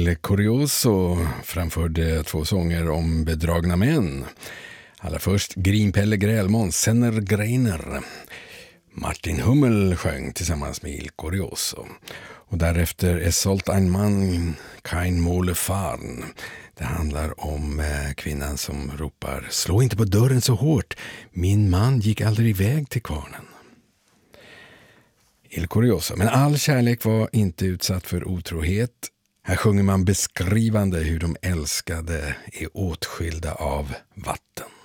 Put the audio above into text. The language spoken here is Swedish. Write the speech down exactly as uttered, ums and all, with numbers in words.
Il Curioso framförde två sånger om bedragna män. Allra först Grinpelle Grälmåns Senner Greiner. Martin Hummel sjöng tillsammans med Il Curioso. Och därefter Es sollt ein Mann kein Mole fahren. Det handlar om eh, kvinnan som ropar slå inte på dörren så hårt. Min man gick aldrig iväg till kvarnen. Il Curioso. Men all kärlek var inte utsatt för otrohet. Här sjunger man beskrivande hur de älskade är åtskilda av vatten.